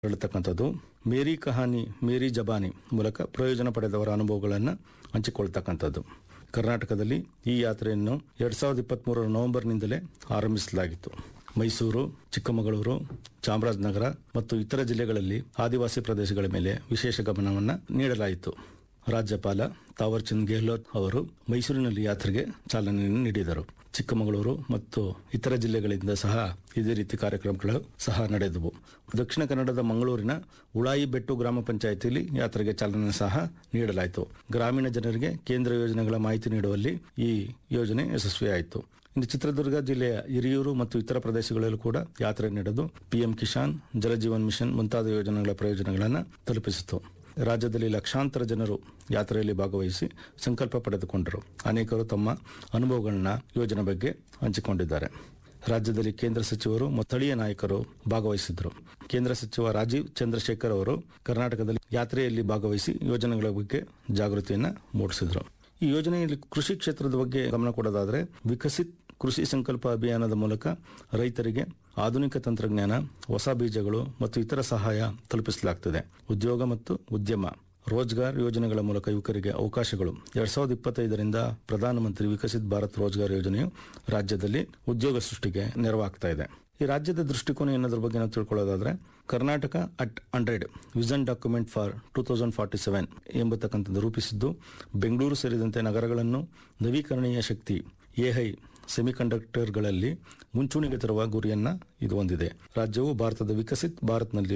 ಹೇಳ್ತಕ್ಕಂಥದ್ದು ಮೇರಿ ಕಹಾನಿ ಮೇರಿ ಜಬಾನಿ ಮೂಲಕ ಪ್ರಯೋಜನ ಪಡೆದವರ ಅನುಭವಗಳನ್ನು ಹಂಚಿಕೊಳ್ತಕ್ಕಂಥದ್ದು. ಕರ್ನಾಟಕದಲ್ಲಿ ಈ ಯಾತ್ರೆಯನ್ನು 2023 ನವೆಂಬರ್ನಿಂದಲೇ ಆರಂಭಿಸಲಾಗಿತ್ತು. ಮೈಸೂರು, ಚಿಕ್ಕಮಗಳೂರು, ಚಾಮರಾಜನಗರ ಮತ್ತು ಇತರ ಜಿಲ್ಲೆಗಳಲ್ಲಿ ಆದಿವಾಸಿ ಪ್ರದೇಶಗಳ ಮೇಲೆ ವಿಶೇಷ ಗಮನವನ್ನು ನೀಡಲಾಯಿತು. ರಾಜ್ಯಪಾಲ ತಾವರ್ ಚಂದ್ ಗೆಹ್ಲೋಟ್ ಅವರು ಮೈಸೂರಿನಲ್ಲಿ ಯಾತ್ರೆಗೆ ಚಾಲನೆಯನ್ನು ನೀಡಿದರು. ಚಿಕ್ಕಮಗಳೂರು ಮತ್ತು ಇತರ ಜಿಲ್ಲೆಗಳಿಂದ ಸಹ ಇದೇ ರೀತಿ ಕಾರ್ಯಕ್ರಮಗಳು ಸಹ ನಡೆದವು. ದಕ್ಷಿಣ ಕನ್ನಡದ ಮಂಗಳೂರಿನ ಉಳಾಯಿ ಬೆಟ್ಟು ಗ್ರಾಮ ಪಂಚಾಯಿತಿಯಲ್ಲಿ ಯಾತ್ರೆಗೆ ಚಾಲನೆ ಸಹ ನೀಡಲಾಯಿತು. ಗ್ರಾಮೀಣ ಜನರಿಗೆ ಕೇಂದ್ರ ಯೋಜನೆಗಳ ಮಾಹಿತಿ ನೀಡುವಲ್ಲಿ ಈ ಯೋಜನೆ ಯಶಸ್ವಿಯಾಯಿತು. ಇನ್ನು ಚಿತ್ರದುರ್ಗ ಜಿಲ್ಲೆಯ ಹಿರಿಯೂರು ಮತ್ತು ಇತರ ಪ್ರದೇಶಗಳಲ್ಲೂ ಕೂಡ ಯಾತ್ರೆ ನಡೆದು ಪಿಎಂ ಕಿಸಾನ್, ಜಲಜೀವನ್ ಮಿಷನ್ ಮುಂತಾದ ಯೋಜನೆಗಳ ಪ್ರಯೋಜನಗಳನ್ನು ತಲುಪಿಸಿತು. ರಾಜ್ಯದಲ್ಲಿ ಲಕ್ಷಾಂತರ ಜನರು ಯಾತ್ರೆಯಲ್ಲಿ ಭಾಗವಹಿಸಿ ಸಂಕಲ್ಪ ಪಡೆದುಕೊಂಡರು. ಅನೇಕರು ತಮ್ಮ ಅನುಭವಗಳನ್ನ ಯೋಜನೆ ಬಗ್ಗೆ ಹಂಚಿಕೊಂಡಿದ್ದಾರೆ. ರಾಜ್ಯದಲ್ಲಿ ಕೇಂದ್ರ ಸಚಿವರು ಮತ್ತು ಸ್ಥಳೀಯ ನಾಯಕರು ಭಾಗವಹಿಸಿದ್ರು. ಕೇಂದ್ರ ಸಚಿವ ರಾಜೀವ್ ಚಂದ್ರಶೇಖರ್ ಅವರು ಕರ್ನಾಟಕದಲ್ಲಿ ಯಾತ್ರೆಯಲ್ಲಿ ಭಾಗವಹಿಸಿ ಯೋಜನೆಗಳ ಬಗ್ಗೆ ಜಾಗೃತಿಯನ್ನ ಮೂಡಿಸಿದ್ರು. ಈ ಯೋಜನೆಯಲ್ಲಿ ಕೃಷಿ ಕ್ಷೇತ್ರದ ಬಗ್ಗೆ ಗಮನ ಕೊಡೋದಾದ್ರೆ ವಿಕಸಿತ್ ಕೃಷಿ ಸಂಕಲ್ಪ ಅಭಿಯಾನದ ಮೂಲಕ ರೈತರಿಗೆ ಆಧುನಿಕ ತಂತ್ರಜ್ಞಾನ, ಹೊಸ ಬೀಜಗಳು ಮತ್ತು ಇತರ ಸಹಾಯ ತಲುಪಿಸಲಾಗುತ್ತದೆ. ಉದ್ಯೋಗ ಮತ್ತು ಉದ್ಯಮ ರೋಜ್ಗಾರ್ ಯೋಜನೆಗಳ ಮೂಲಕ ಯುವಕರಿಗೆ ಅವಕಾಶಗಳು. 2025ರಿಂದ ಪ್ರಧಾನಮಂತ್ರಿ ವಿಕಸಿತ್ ಭಾರತ್ ರೋಜ್ಗಾರ್ ಯೋಜನೆಯು ರಾಜ್ಯದಲ್ಲಿ ಉದ್ಯೋಗ ಸೃಷ್ಟಿಗೆ ನೆರವಾಗ್ತಾ ಇದೆ. ಈ ರಾಜ್ಯದ ದೃಷ್ಟಿಕೋನ ಎನ್ನೋದ್ರ ಬಗ್ಗೆ ನಾವು ತಿಳ್ಕೊಳ್ಳೋದಾದ್ರೆ Karnataka at 100 vision document for 2047 ಎಂಬತಕ್ಕಂಥದ್ದು ರೂಪಿಸಿದ್ದು ಬೆಂಗಳೂರು ಸೇರಿದಂತೆ ನಗರಗಳನ್ನು ನವೀಕರಣೀಯ ಶಕ್ತಿ ಎಐ ಸೆಮಿಕಂಡಕ್ಟರ್ಗಳಲ್ಲಿ ಮುಂಚೂಣಿಗೆ ತರುವ ಗುರಿಯನ್ನ ಇದು ಹೊಂದಿದೆ. ರಾಜ್ಯವು ಭಾರತದ ವಿಕಸಿತ್ ಭಾರತ್ನಲ್ಲಿ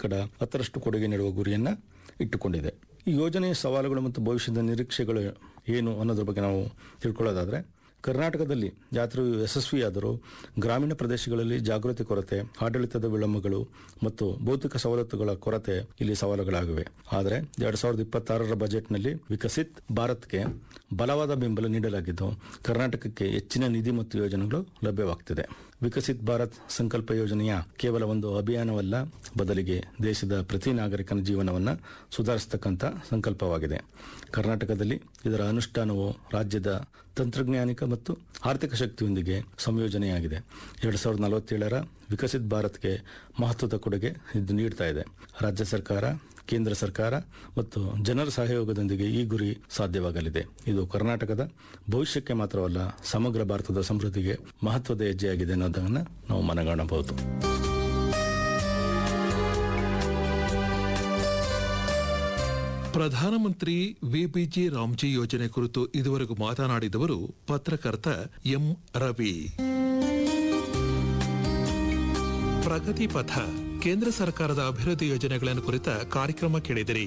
10% ಕೊಡುಗೆ ನೀಡುವ ಗುರಿಯನ್ನ ಇಟ್ಟುಕೊಂಡಿದೆ. ಈ ಯೋಜನೆಯ ಸವಾಲುಗಳು ಮತ್ತು ಭವಿಷ್ಯದ ನಿರೀಕ್ಷೆಗಳು ಏನು ಅನ್ನೋದ್ರ ಬಗ್ಗೆ ನಾವು ತಿಳ್ಕೊಳ್ಳೋದಾದ್ರೆ ಕರ್ನಾಟಕದಲ್ಲಿ ಯಾತ್ರೆಯು ಯಶಸ್ವಿಯಾದರೂ ಗ್ರಾಮೀಣ ಪ್ರದೇಶಗಳಲ್ಲಿ ಜಾಗೃತಿ ಕೊರತೆ, ಆಡಳಿತದ ವಿಳಂಬಗಳು ಮತ್ತು ಭೌತಿಕ ಸವಲತ್ತುಗಳ ಕೊರತೆ ಇಲ್ಲಿ ಸವಾಲುಗಳಾಗಿವೆ. ಆದರೆ 2026ರ ಬಜೆಟ್ನಲ್ಲಿ ವಿಕಸಿತ್ ಭಾರತ್ಗೆ ಬಲವಾದ ಬೆಂಬಲ ನೀಡಲಾಗಿದ್ದು ಕರ್ನಾಟಕಕ್ಕೆ ಹೆಚ್ಚಿನ ನಿಧಿ ಮತ್ತು ಯೋಜನೆಗಳು ಲಭ್ಯವಾಗ್ತಿದೆ. ವಿಕಸಿತ್ ಭಾರತ್ ಸಂಕಲ್ಪ ಯೋಜನೆಯ ಕೇವಲ ಒಂದು ಅಭಿಯಾನವಲ್ಲ, ಬದಲಿಗೆ ದೇಶದ ಪ್ರತಿ ನಾಗರಿಕನ ಜೀವನವನ್ನು ಸುಧಾರಿಸತಕ್ಕಂಥ ಸಂಕಲ್ಪವಾಗಿದೆ. ಕರ್ನಾಟಕದಲ್ಲಿ ಇದರ ಅನುಷ್ಠಾನವು ರಾಜ್ಯದ ತಂತ್ರಜ್ಞಾನಿಕ ಮತ್ತು ಆರ್ಥಿಕ ಶಕ್ತಿಯೊಂದಿಗೆ ಸಂಯೋಜನೆಯಾಗಿದೆ. 2047ರ ವಿಕಸಿತ್ ಭಾರತ್ಗೆ ಮಹತ್ವದ ಕೊಡುಗೆ ಇದು ನೀಡ್ತಾ ಇದೆ. ರಾಜ್ಯ ಸರ್ಕಾರ, ಕೇಂದ್ರ ಸರ್ಕಾರ ಮತ್ತು ಜನರ ಸಹಯೋಗದೊಂದಿಗೆ ಈ ಗುರಿ ಸಾಧ್ಯವಾಗಲಿದೆ. ಇದು ಕರ್ನಾಟಕದ ಭವಿಷ್ಯಕ್ಕೆ ಮಾತ್ರವಲ್ಲ, ಸಮಗ್ರ ಭಾರತದ ಸಮೃದ್ಧಿಗೆ ಮಹತ್ವದ ಹೆಜ್ಜೆಯಾಗಿದೆ ಅನ್ನೋದನ್ನು ನಾವು ಮನಗಾಣಬಹುದು. ಪ್ರಧಾನಮಂತ್ರಿ ವಿಬಿಜಿ ರಾಮ್ಜಿ ಯೋಜನೆ ಕುರಿತು ಇದುವರೆಗೂ ಮಾತನಾಡಿದವರು ಪತ್ರಕರ್ತ ಎಂ ರವಿ. ಪ್ರಗತಿ ಪಥ ಕೇಂದ್ರ ಸರ್ಕಾರದ ಅಭಿವೃದ್ಧಿ ಯೋಜನೆಗಳನ್ನು ಕುರಿತ ಕಾರ್ಯಕ್ರಮ ಕೇಳಿದಿರಿ.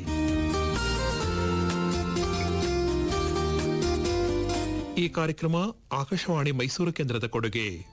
ಈ ಕಾರ್ಯಕ್ರಮ ಆಕಾಶವಾಣಿ ಮೈಸೂರು ಕೇಂದ್ರದ ಕೊಡುಗೆ.